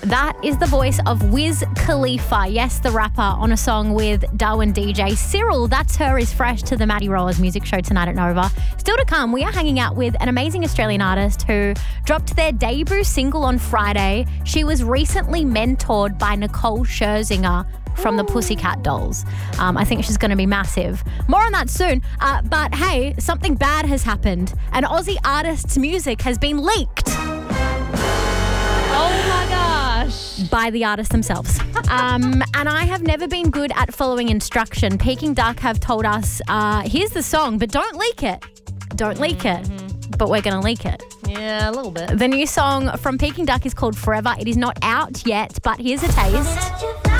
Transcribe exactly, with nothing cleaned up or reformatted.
That is the voice of Wiz Khalifa. Yes, the rapper on a song with Darwin D J. Cyril, That's Her, is fresh to the Maddie Rollers music show tonight at Nova. Still to come, we are hanging out with an amazing Australian artist who dropped their debut single on Friday. She was recently mentored by Nicole Scherzinger from the Pussycat Dolls. Um, I think she's going to be massive. More on that soon. Uh, but hey, something bad has happened. An Aussie artist's music has been leaked. Oh my gosh. By the artists themselves. um, and I have never been good at following instruction. Peking Duck have told us, uh, here's the song, but don't leak it. Don't leak mm-hmm. it. But we're going to leak it. Yeah, a little bit. The new song from Peking Duck is called Forever. It is not out yet, but here's a taste.